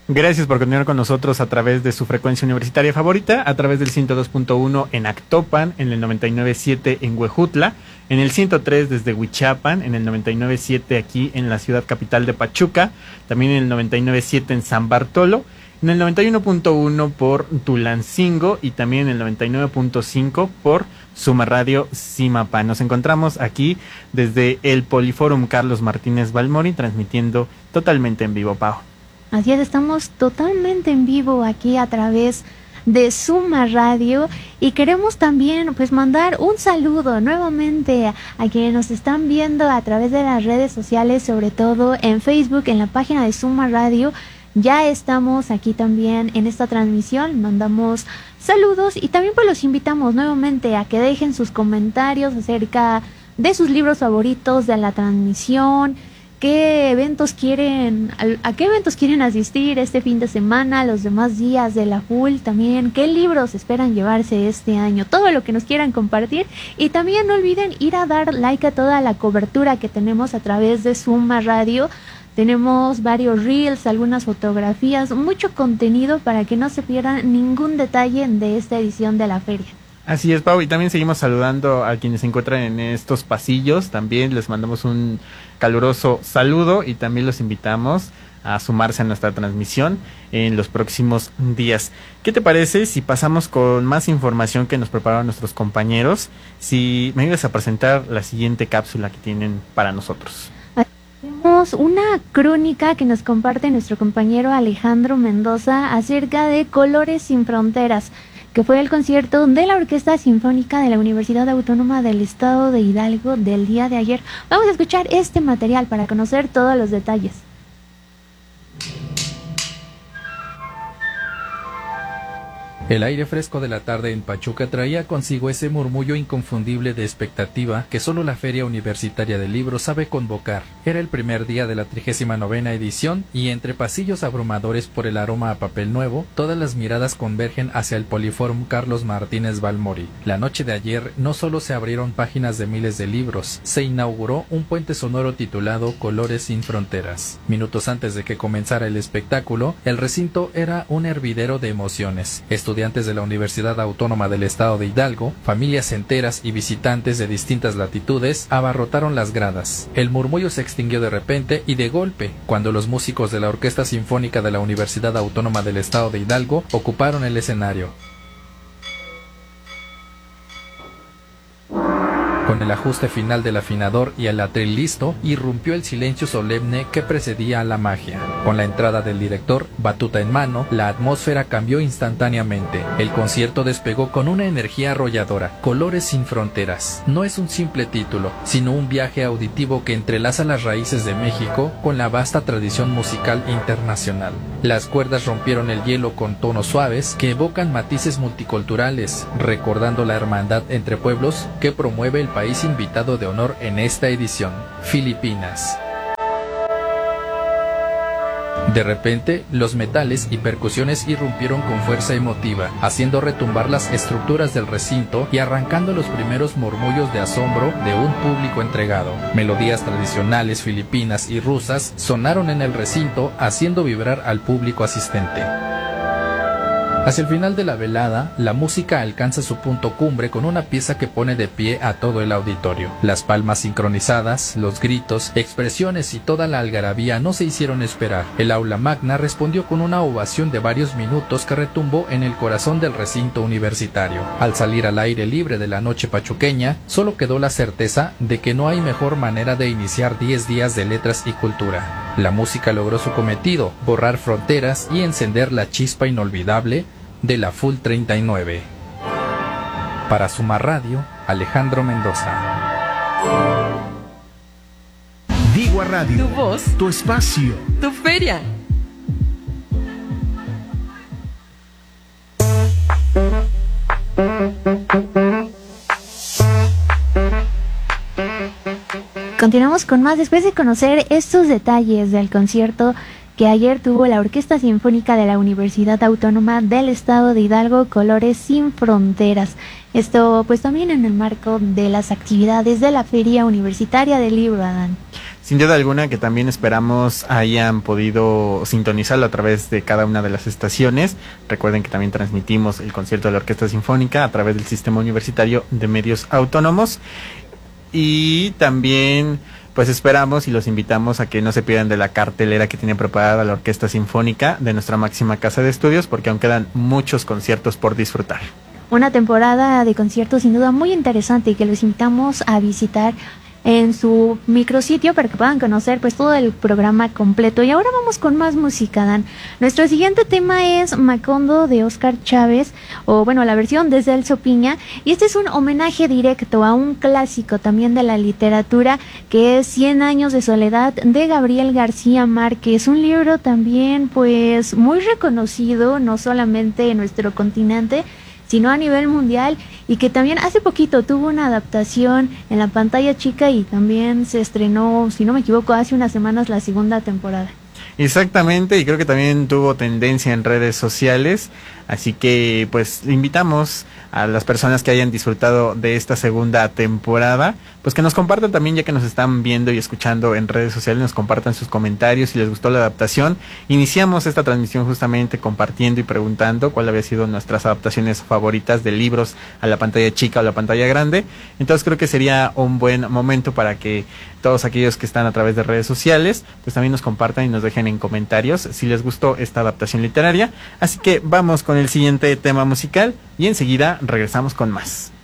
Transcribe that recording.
Gracias por continuar con nosotros a través de su frecuencia universitaria favorita, a través del 102.1 en Actopan, en el 99.7 en Huejutla, en el 103 desde Huichapan, en el 99.7 aquí en la ciudad capital de Pachuca, también en el 99.7 en San Bartolo, en el 91.1 por Tulancingo y también en el 99.5 por Suma Radio Zimapán. Nos encontramos aquí desde el Poliforum Carlos Martínez Balmori, transmitiendo totalmente en vivo, Pau. Así es, estamos totalmente en vivo aquí a través de Suma Radio y queremos también pues mandar un saludo nuevamente a quienes nos están viendo a través de las redes sociales, sobre todo en Facebook, en la página de Suma Radio. Ya estamos aquí también en esta transmisión, mandamos saludos y también pues los invitamos nuevamente a que dejen sus comentarios acerca de sus libros favoritos, de la transmisión, qué eventos quieren, a qué eventos quieren asistir este fin de semana, los demás días de la FUL también, qué libros esperan llevarse este año, todo lo que nos quieran compartir y también no olviden ir a dar like a toda la cobertura que tenemos a través de Suma Radio. Tenemos varios reels, algunas fotografías, mucho contenido para que no se pierdan ningún detalle de esta edición de la feria. Así es, Pau, y también seguimos saludando a quienes se encuentran en estos pasillos. También les mandamos un caluroso saludo y también los invitamos a sumarse a nuestra transmisión en los próximos días. ¿Qué te parece si pasamos con más información que nos prepararon nuestros compañeros? Si me ayudas a presentar la siguiente cápsula que tienen para nosotros. Tenemos una crónica que nos comparte nuestro compañero Alejandro Mendoza acerca de Colores sin Fronteras, que fue el concierto de la Orquesta Sinfónica de la Universidad Autónoma del Estado de Hidalgo del día de ayer. Vamos a escuchar este material para conocer todos los detalles. El aire fresco de la tarde en Pachuca traía consigo ese murmullo inconfundible de expectativa que solo la Feria Universitaria del Libro sabe convocar. Era el primer día de la 39ª edición y entre pasillos abrumadores por el aroma a papel nuevo, todas las miradas convergen hacia el Poliforum Carlos Martínez Balmori. La noche de ayer no solo se abrieron páginas de miles de libros, se inauguró un puente sonoro titulado Colores sin Fronteras. Minutos antes de que comenzara el espectáculo, el recinto era un hervidero de emociones. Estudiantes de la Universidad Autónoma del Estado de Hidalgo, familias enteras y visitantes de distintas latitudes abarrotaron las gradas. El murmullo se extinguió de repente y de golpe, cuando los músicos de la Orquesta Sinfónica de la Universidad Autónoma del Estado de Hidalgo ocuparon el escenario. Con el ajuste final del afinador y el atril listo, irrumpió el silencio solemne que precedía a la magia. Con la entrada del director, batuta en mano, la atmósfera cambió instantáneamente. El concierto despegó con una energía arrolladora. Colores sin Fronteras no es un simple título, sino un viaje auditivo que entrelaza las raíces de México con la vasta tradición musical internacional. Las cuerdas rompieron el hielo con tonos suaves que evocan matices multiculturales, recordando la hermandad entre pueblos que promueve el país invitado de honor en esta edición, Filipinas. De repente, los metales y percusiones irrumpieron con fuerza emotiva, haciendo retumbar las estructuras del recinto y arrancando los primeros murmullos de asombro de un público entregado. Melodías tradicionales filipinas y rusas sonaron en el recinto, haciendo vibrar al público asistente. Hacia el final de la velada, la música alcanza su punto cumbre con una pieza que pone de pie a todo el auditorio. Las palmas sincronizadas, los gritos, expresiones y toda la algarabía no se hicieron esperar. El aula magna respondió con una ovación de varios minutos que retumbó en el corazón del recinto universitario. Al salir al aire libre de la noche pachuqueña, solo quedó la certeza de que no hay mejor manera de iniciar 10 días de letras y cultura. La música logró su cometido, borrar fronteras y encender la chispa inolvidable de la FUL 39. Para Suma Radio, Alejandro Mendoza. Digua Radio. Tu voz. Tu espacio. Tu feria. Continuamos con más después de conocer estos detalles del concierto que ayer tuvo la Orquesta Sinfónica de la Universidad Autónoma del Estado de Hidalgo, Colores sin Fronteras. Esto pues también en el marco de las actividades de la Feria Universitaria del Libro, Adán. Sin duda alguna que también esperamos hayan podido sintonizarlo a través de cada una de las estaciones. Recuerden que también transmitimos el concierto de la Orquesta Sinfónica a través del Sistema Universitario de Medios Autónomos. Y también pues esperamos y los invitamos a que no se pierdan de la cartelera que tiene preparada la Orquesta Sinfónica de nuestra máxima casa de estudios, porque aún quedan muchos conciertos por disfrutar. Una temporada de conciertos sin duda muy interesante y que los invitamos a visitar en su micrositio para que puedan conocer pues todo el programa completo. Y ahora vamos con más música, Dan. Nuestro siguiente tema es Macondo de Óscar Chávez, o bueno, la versión de Celso Piña, y este es un homenaje directo a un clásico también de la literatura, que es 100 años de soledad de Gabriel García Márquez, un libro también pues muy reconocido, no solamente en nuestro continente, sino a nivel mundial, y que también hace poquito tuvo una adaptación en la pantalla chica y también se estrenó, si no me equivoco, hace unas semanas la segunda temporada. Exactamente, y creo que también tuvo tendencia en redes sociales, así que pues invitamos a las personas que hayan disfrutado de esta segunda temporada, pues que nos compartan también, ya que nos están viendo y escuchando en redes sociales, nos compartan sus comentarios si les gustó la adaptación. Iniciamos esta transmisión justamente compartiendo y preguntando cuál había sido nuestras adaptaciones favoritas de libros a la pantalla chica o la pantalla grande. Entonces creo que sería un buen momento para que todos aquellos que están a través de redes sociales pues también nos compartan y nos dejen en comentarios si les gustó esta adaptación literaria. Así que vamos con el siguiente tema musical y enseguida regresamos con más.